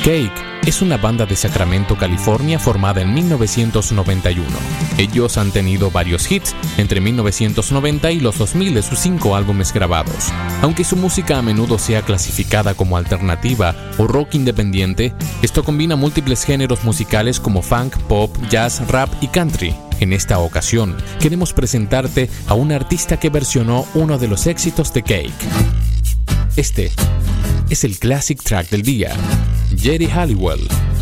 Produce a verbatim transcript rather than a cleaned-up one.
Cake es una banda de Sacramento, California, formada en mil novecientos noventa y uno. Ellos han tenido varios hits entre mil novecientos noventa y los dos mil de sus cinco álbumes grabados. Aunque su música a menudo sea clasificada como alternativa o rock independiente, esto combina múltiples géneros musicales como funk, pop, jazz, rap y country. En esta ocasión, queremos presentarte a un artista que versionó uno de los éxitos de Cake. Este es el Classic Track del día. Geri Halliwell,